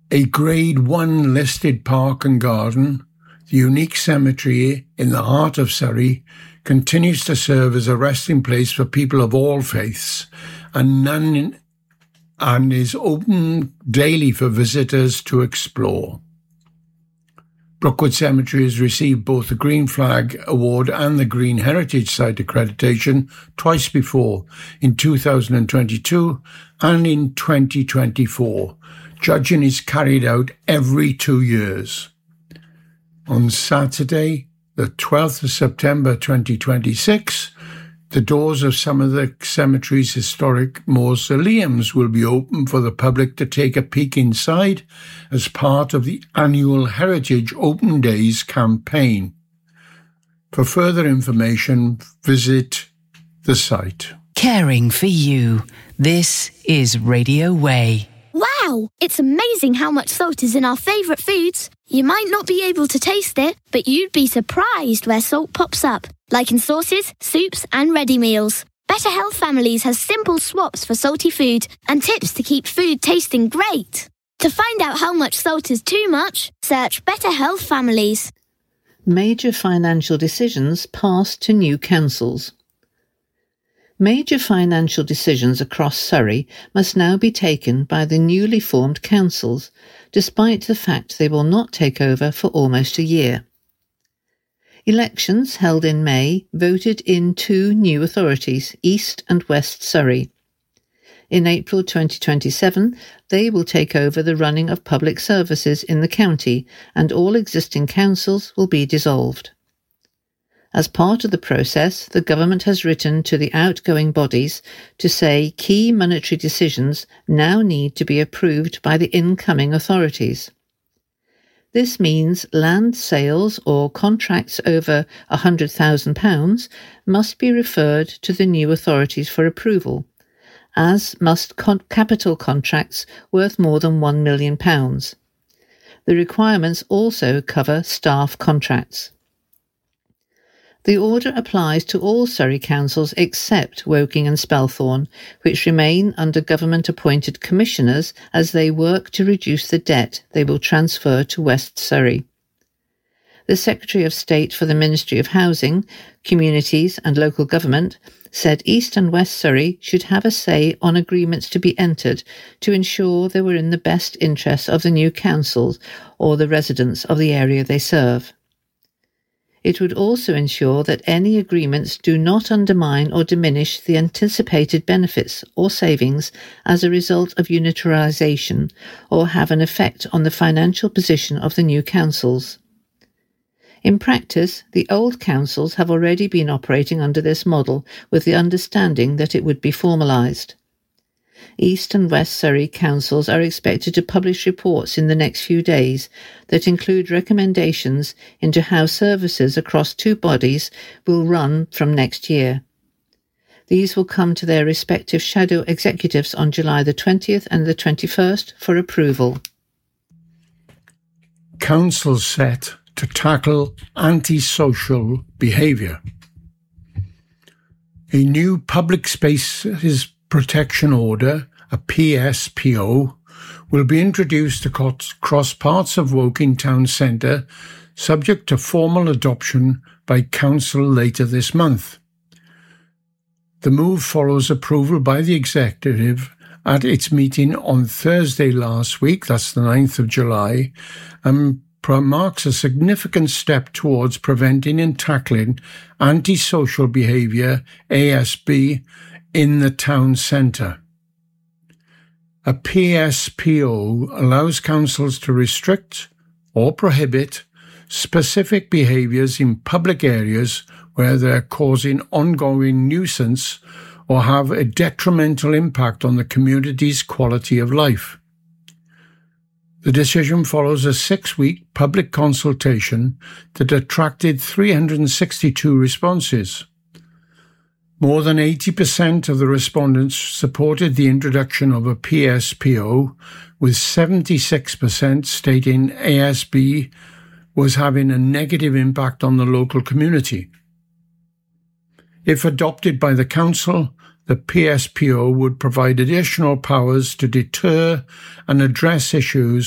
A Grade 1 listed park and garden, the unique cemetery in the heart of Surrey continues to serve as a resting place for people of all faiths and is open daily for visitors to explore. Brookwood Cemetery has received both the Green Flag Award and the Green Heritage Site accreditation twice before, in 2022 and in 2024. Judging is carried out every 2 years. On Saturday, the 12th of September 2026, the doors of some of the cemetery's historic mausoleums will be open for the public to take a peek inside as part of the annual Heritage Open Days campaign. For further information, visit the site. Caring for you. This is Radio Way. Wow! It's amazing how much salt is in our favourite foods. You might not be able to taste it, but you'd be surprised where salt pops up, like in sauces, soups and ready meals. Better Health Families has simple swaps for salty food and tips to keep food tasting great. To find out how much salt is too much, search Better Health Families. Major financial decisions passed to new councils. Major financial decisions across Surrey must now be taken by the newly formed councils, despite the fact they will not take over for almost a year. Elections held in May voted in 2 new authorities, East and West Surrey. In April 2027, they will take over the running of public services in the county, and all existing councils will be dissolved. As part of the process, the government has written to the outgoing bodies to say key monetary decisions now need to be approved by the incoming authorities. This means land sales or contracts over £100,000 must be referred to the new authorities for approval, as must capital contracts worth more than £1 million. The requirements also cover staff contracts. The order applies to all Surrey councils except Woking and Spelthorne, which remain under government-appointed commissioners as they work to reduce the debt they will transfer to West Surrey. The Secretary of State for the Ministry of Housing, Communities and Local Government said East and West Surrey should have a say on agreements to be entered to ensure they were in the best interests of the new councils or the residents of the area they serve. It would also ensure that any agreements do not undermine or diminish the anticipated benefits or savings as a result of unitarisation or have an effect on the financial position of the new councils. In practice, the old councils have already been operating under this model with the understanding that it would be formalised. East and West Surrey councils are expected to publish reports in the next few days that include recommendations into how services across 2 bodies will run from next year. These will come to their respective shadow executives on July the 20th and the 21st for approval. Council set to tackle antisocial behaviour. A new Public Spaces Protection Order, a PSPO, will be introduced across parts of Woking Town Centre, subject to formal adoption by Council later this month. The move follows approval by the Executive at its meeting on Thursday last week, that's the 9th of July, and marks a significant step towards preventing and tackling antisocial behaviour, ASB, in the town centre. A PSPO allows councils to restrict or prohibit specific behaviours in public areas where they're causing ongoing nuisance or have a detrimental impact on the community's quality of life. The decision follows a 6-week public consultation that attracted 362 responses. More than 80% of the respondents supported the introduction of a PSPO, with 76% stating ASB was having a negative impact on the local community. If adopted by the Council, the PSPO would provide additional powers to deter and address issues